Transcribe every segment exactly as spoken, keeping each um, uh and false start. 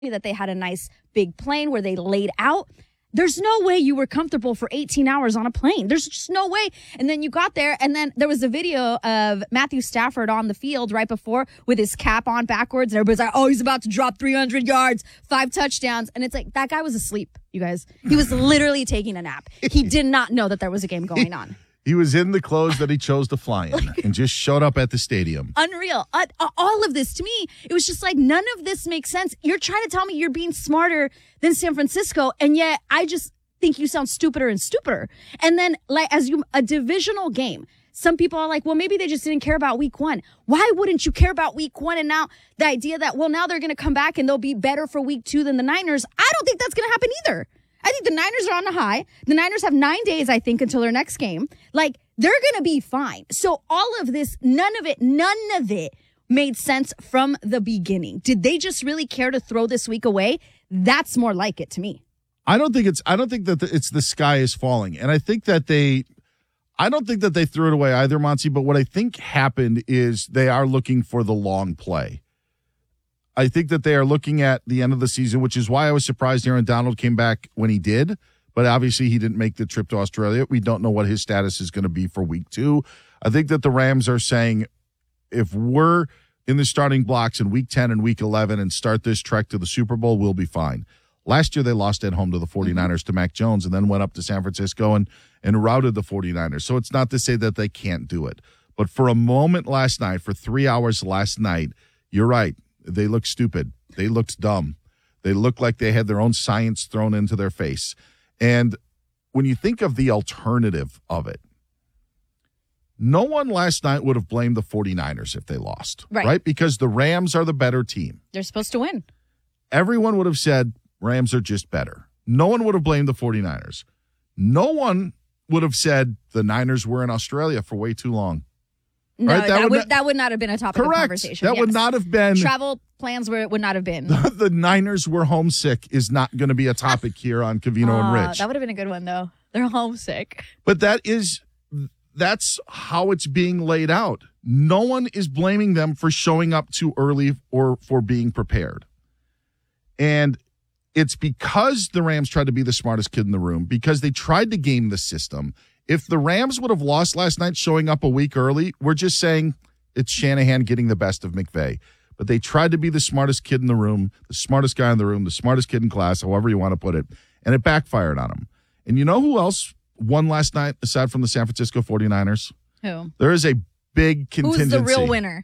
that they had a nice big plane where they laid out. There's no way you were comfortable for eighteen hours on a plane. There's just no way. And then you got there, and then there was a video of Matthew Stafford on the field right before with his cap on backwards. And everybody's like, oh, he's about to drop three hundred yards, five touchdowns. And it's like, that guy was asleep, you guys. He was literally taking a nap. He did not know that there was a game going on. He was in the clothes that he chose to fly in and just showed up at the stadium. Unreal. Uh, all of this, to me, it was just like, none of this makes sense. You're trying to tell me you're being smarter than San Francisco, and yet I just think you sound stupider and stupider. And then, like, as you, a divisional game, some people are like, well, maybe they just didn't care about week one. Why wouldn't you care about week one? And now the idea that, well, now they're going to come back and they'll be better for week two than the Niners, I don't think that's going to happen either. I think the Niners are on a high. The Niners have nine days, I think, until their next game. Like, they're going to be fine. So all of this, none of it, none of it made sense from the beginning. Did they just really care to throw this week away? That's more like it to me. I don't think it's, I don't think that the, it's the sky is falling. And I think that they, I don't think that they threw it away either, Monty, but what I think happened is they are looking for the long play. I think that they are looking at the end of the season, which is why I was surprised Aaron Donald came back when he did. But obviously he didn't make the trip to Australia. We don't know what his status is going to be for week two. I think that the Rams are saying, if we're in the starting blocks in week ten and week eleven and start this trek to the Super Bowl, we'll be fine. Last year they lost at home to the 49ers to Mac Jones and then went up to San Francisco and, and routed the 49ers. So it's not to say that they can't do it. But for a moment last night, for three hours last night, you're right. They looked stupid. They looked dumb. They looked like they had their own science thrown into their face. And when you think of the alternative of it, no one last night would have blamed the 49ers if they lost, right? right? Because the Rams are the better team. They're supposed to win. Everyone would have said Rams are just better. No one would have blamed the 49ers. No one would have said the Niners were in Australia for way too long. No, right? that, that, would would, not, that would not have been a topic correct. of conversation. That yes. would not have been. Travel plans where it would not have been. The, the Niners were homesick is not going to be a topic here on Covino uh, and Rich. That would have been a good one, though. They're homesick. But that is, that's how it's being laid out. No one is blaming them for showing up too early or for being prepared. And it's because the Rams tried to be the smartest kid in the room, because they tried to game the system. If the Rams would have lost last night showing up a week early, we're just saying it's Shanahan getting the best of McVay. But they tried to be the smartest kid in the room, the smartest guy in the room, the smartest kid in class, however you want to put it, and it backfired on them. And you know who else won last night aside from the San Francisco 49ers? Who? There is a big contingency. Who's the real winner?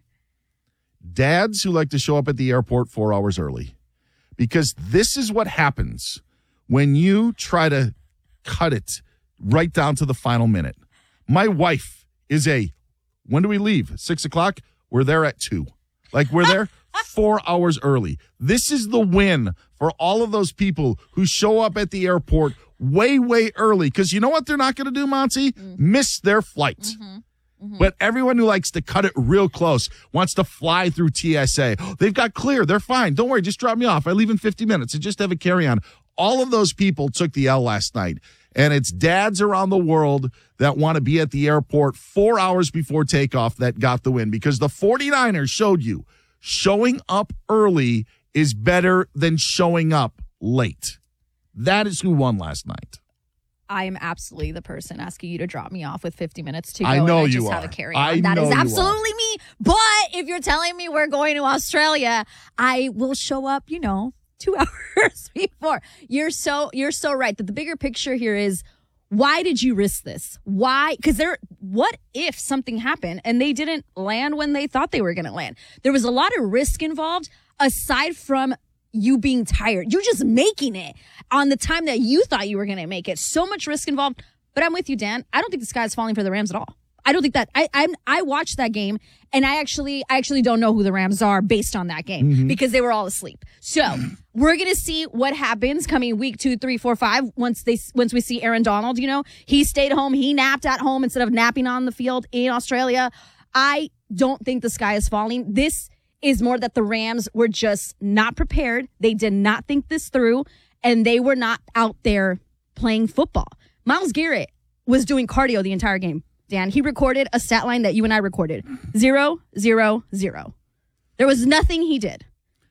Dads who like to show up at the airport four hours early. Because this is what happens when you try to cut it right down to the final minute. My wife is a, when do we leave? Six o'clock? We're there at two. Like, we're there four hours early. This is the win for all of those people who show up at the airport way, way early. Because you know what they're not going to do, Monty? Mm-hmm. Miss their flight. Mm-hmm. Mm-hmm. But everyone who likes to cut it real close wants to fly through T S A. They've got clear. They're fine. Don't worry. Just drop me off. I leave in fifty minutes and just have a carry-on. All of those people took the L last night. And it's dads around the world that want to be at the airport four hours before takeoff that got the win, because the 49ers showed you showing up early is better than showing up late. That is who won last night. I am absolutely the person asking you to drop me off with fifty minutes to go. I know and I you just are. have a carry on. I that know is you absolutely are. me. But if you're telling me we're going to Australia, I will show up, you know, two hours before. You're so you're so right that the bigger picture here is, why did you risk this? Why? Because there, what if something happened and they didn't land when they thought they were going to land? There was a lot of risk involved aside from you being tired. You're just making it on the time that you thought you were going to make it. So much risk involved. But I'm with you, Dan. I don't think the sky is falling for the Rams at all. I don't think that I I I watched that game and I actually I actually don't know who the Rams are based on that game mm-hmm. because they were all asleep. So we're gonna see what happens coming week two, three, four, five. Once they once we see Aaron Donald, you know, he stayed home, he napped at home instead of napping on the field in Australia. I don't think the sky is falling. This is more that the Rams were just not prepared. They did not think this through, and they were not out there playing football. Myles Garrett was doing cardio the entire game. Dan, he recorded a stat line that you and I recorded. Zero, zero, zero. There was nothing he did.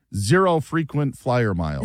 zero frequent flyer miles.